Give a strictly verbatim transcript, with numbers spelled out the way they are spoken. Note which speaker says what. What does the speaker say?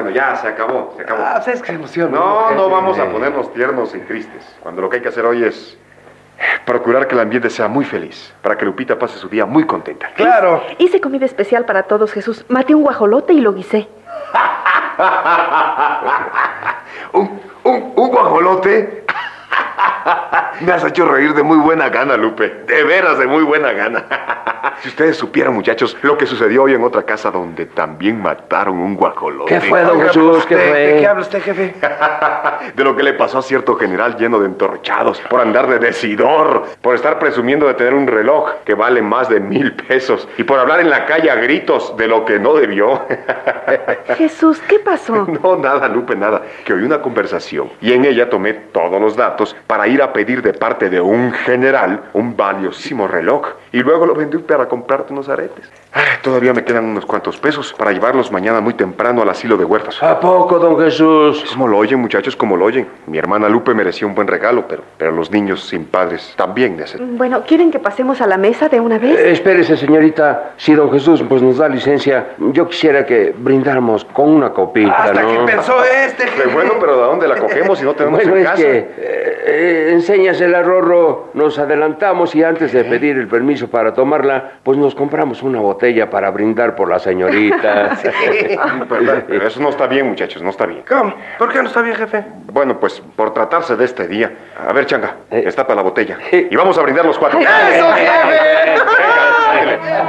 Speaker 1: bueno, ya, se acabó, se acabó.
Speaker 2: Ah, ¿sabes qué emoción?
Speaker 1: No, no vamos a ponernos tiernos y tristes, cuando lo que hay que hacer hoy es procurar que el ambiente sea muy feliz, para que Lupita pase su día muy contenta.
Speaker 2: Claro.
Speaker 3: Hice comida especial para todos, Jesús. Maté un guajolote y lo guisé.
Speaker 1: ¿Un, un, un guajolote? Me has hecho reír de muy buena gana, Lupe. De veras, de muy buena gana. Si ustedes supieran, muchachos, lo que sucedió hoy en otra casa donde también mataron un guajolote.
Speaker 2: ¿Qué fue, don
Speaker 1: Oiga,
Speaker 2: Jesús?
Speaker 1: usted,
Speaker 2: ¿Qué fue?
Speaker 1: ¿De qué habla usted, jefe? De lo que le pasó a cierto general lleno de entorchados, por andar de decidor, por estar presumiendo de tener un reloj que vale más de mil pesos y por hablar en la calle a gritos de lo que no debió.
Speaker 3: Jesús, ¿qué pasó?
Speaker 1: No, nada, Lupe, nada. Que oí una conversación y en ella tomé todos los datos para ir a pedir de parte de un general un valiosísimo reloj y luego lo vendí para comprarte unos aretes. Ay, todavía me quedan unos cuantos pesos para llevarlos mañana muy temprano al asilo de huérfanos.
Speaker 2: ¿A poco, don Jesús?
Speaker 1: Como lo oyen, muchachos, como lo oyen. Mi hermana Lupe merecía un buen regalo, pero, pero los niños sin padres también necesitan.
Speaker 3: Bueno, ¿quieren que pasemos a la mesa de una vez?
Speaker 2: Eh, espérese, señorita. Si don Jesús pues nos da licencia, yo quisiera que brindáramos con una copita,
Speaker 4: Hasta
Speaker 2: ¿no?
Speaker 4: que pensó este, jefe.
Speaker 1: Qué bueno, pero ¿de dónde la cogemos si no tenemos
Speaker 2: Bueno,
Speaker 1: en
Speaker 2: es
Speaker 1: casa?
Speaker 2: que, eh, eh, enséñasela, Rorro. Nos adelantamos y antes de pedir el permiso para tomarla, pues nos compramos una botella para brindar por la señorita.
Speaker 1: Pero, pero eso no está bien, muchachos, no está bien.
Speaker 4: ¿Cómo? ¿Por qué no está bien, jefe?
Speaker 1: Bueno, pues por tratarse de este día. A ver, Changa,
Speaker 2: Eh.
Speaker 1: destapa la botella. Y vamos a brindar los cuatro.
Speaker 4: ¡Eso, jefe!
Speaker 1: Venga, dale.